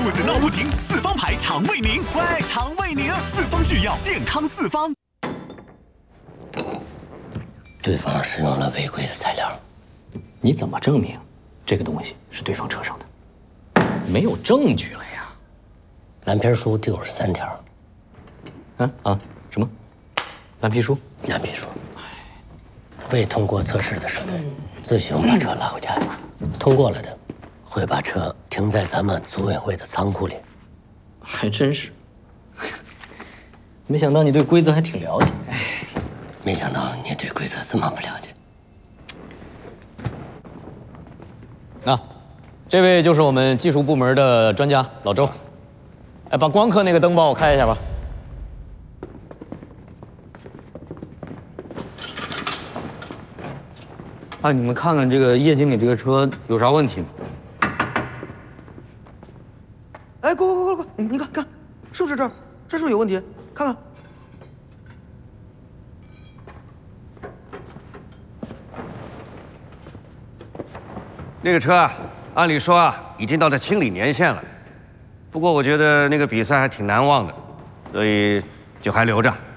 肚子闹不停，四方牌肠胃宁。喂，肠胃宁，四方制药，健康四方。 对方使用了违规的材料， 你怎么证明这个东西是对方车上的？没有证据了呀。 蓝皮书93条。 什么？蓝皮书？ 蓝皮书。未通过测试的车队，自行把车拉回家去。通过了的，会把车停在咱们组委会的仓库里。 还真是。没想到你对规则还挺了解。 没想到你对规则这么不了解。 这位就是我们技术部门的专家老周。把光刻那个灯帮我开一下吧。 你们看看这个叶经理这个车有啥问题吗？哎，快，你看，是不是这儿？这是不是有问题？看看。 那个车啊，按理说啊，已经到了清理年限了。不过我觉得那个比赛还挺难忘的，所以就还留着。